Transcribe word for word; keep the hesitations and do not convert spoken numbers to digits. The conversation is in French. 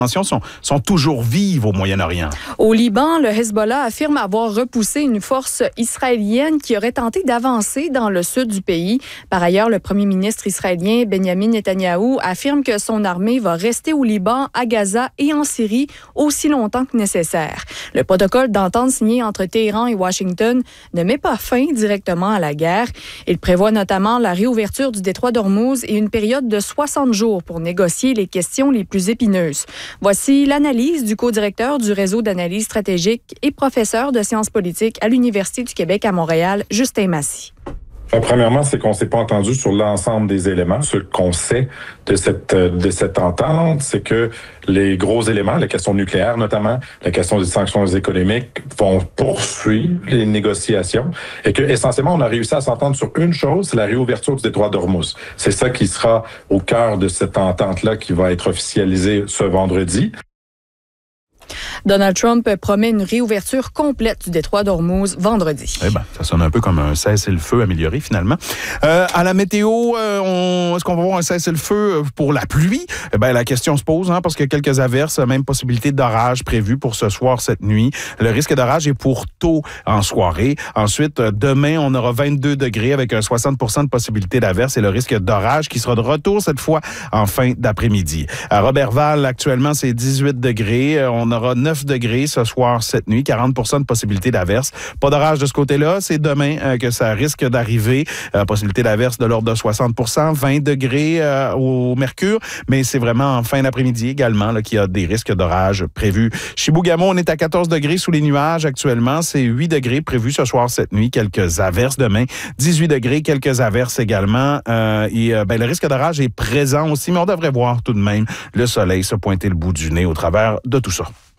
tensions sont, sont toujours vives au Moyen-Orient. Au Liban, le Hezbollah affirme avoir repoussé une force israélienne qui aurait tenté d'avancer dans le sud du pays. Par ailleurs, le premier ministre israélien Benjamin Netanyahou affirme que son armée va rester au Liban, à Gaza et en Syrie aussi longtemps que nécessaire. Le protocole d'entente signé entre Téhéran et Washington ne met pas fin directement à la guerre. Il prévoit notamment la réouverture du détroit d'Ormuz et une période de soixante jours pour négocier les questions les plus épineuses. Voici l'analyse du co-directeur du réseau d'analyse stratégique et professeur de sciences politiques à l'Université du Québec à Montréal, Justin Massy. Premièrement, c'est qu'on ne s'est pas entendu sur l'ensemble des éléments. Ce qu'on sait de cette de cette entente, c'est que les gros éléments, la question nucléaire notamment, la question des sanctions économiques, vont poursuivre les négociations et que essentiellement on a réussi à s'entendre sur une chose, c'est la réouverture du détroit d'Ormuz. C'est ça qui sera au cœur de cette entente-là qui va être officialisée ce vendredi. Donald Trump promet une réouverture complète du détroit d'Ormuz vendredi. Eh ben, ça sonne un peu comme un cessez-le-feu amélioré finalement. Euh, à la météo, euh, on, est-ce qu'on va avoir un cessez-le-feu pour la pluie? Eh ben, la question se pose, hein, parce qu'il y a quelques averses, même possibilité d'orage prévue pour ce soir, cette nuit. Le risque d'orage est pour tôt en soirée. Ensuite, demain, on aura vingt-deux degrés avec un soixante pour cent de possibilité d'averse et le risque d'orage qui sera de retour cette fois en fin d'après-midi. À Roberval, actuellement, c'est dix-huit degrés. On aura neuf degrés ce soir, cette nuit, quarante pour cent de possibilité d'averse. Pas d'orage de ce côté-là. C'est demain euh, que ça risque d'arriver. Euh, possibilité d'averse de l'ordre de soixante pour cent, vingt degrés euh, au mercure, mais c'est vraiment en fin d'après-midi également là, qu'il y a des risques d'orage prévus. Chibougamau, on est à quatorze degrés sous les nuages actuellement. C'est huit degrés prévus ce soir, cette nuit. Quelques averses demain. dix-huit degrés, quelques averses également. Euh, et euh, ben, le risque d'orage est présent aussi, mais on devrait voir tout de même le soleil se pointer le bout du nez au travers de tout ça.